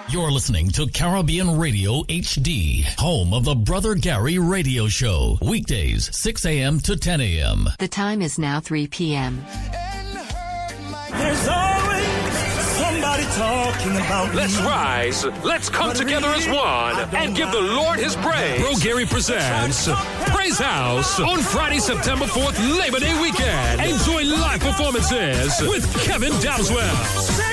You're listening to Caribbean Radio HD, home of the Brother Gary Radio Show. Weekdays, 6 a.m. to 10 a.m. The time is now 3 p.m. There's always somebody talking about me. Let's rise. Let's come together as one and give the Lord his praise. Bro Gary presents Praise House on Friday, September 4th, Labor Day weekend. Enjoy live performances with Kevin Dowswell.